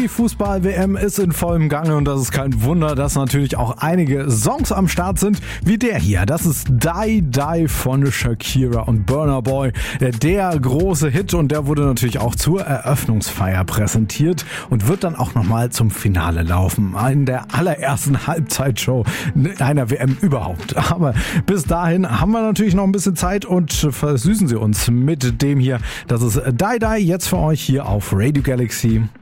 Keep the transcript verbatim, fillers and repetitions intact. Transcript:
Die Fußball-W M ist in vollem Gange und das ist kein Wunder, dass natürlich auch einige Songs am Start sind, wie der hier. Das ist Die Die von Shakira und Burna Boy. Der große Hit und der wurde natürlich auch zur Eröffnungsfeier präsentiert und wird dann auch nochmal zum Finale laufen. In der allerersten Halbzeitshow einer W M überhaupt. Aber bis dahin haben wir natürlich noch ein bisschen Zeit und versüßen Sie uns mit dem hier. Das ist Die Die jetzt für euch hier auf Radio Galaxy.